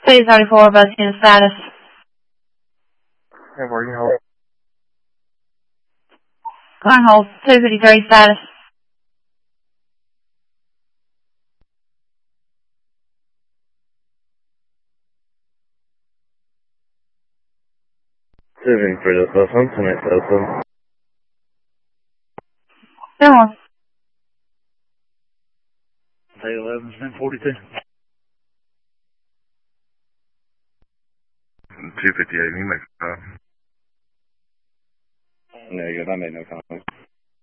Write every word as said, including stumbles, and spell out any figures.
City thirty-four, bus unit status. Hey, where you hold? Line hold, two fifty-three status. Seven for the bus, I'm tonight, also. Ten one. Say eleven, ten forty-two. two fifty-eight, you make, uh. No, good, I made no comment.